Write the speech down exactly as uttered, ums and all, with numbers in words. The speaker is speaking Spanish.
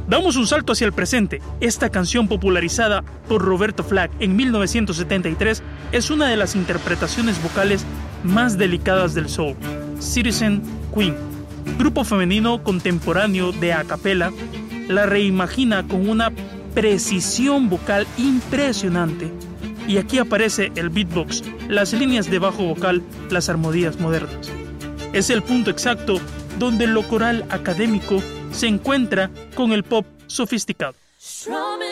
Damos un salto hacia el presente. Esta canción, popularizada por Roberto Flack en mil novecientos setenta y tres, es una de las interpretaciones vocales más delicadas del soul. Citizen Queen, grupo femenino contemporáneo de a capella, la reimagina con una precisión vocal impresionante. Y aquí aparece el beatbox, las líneas de bajo vocal, las armonías modernas. Es el punto exacto donde lo coral académico se encuentra con el pop sofisticado.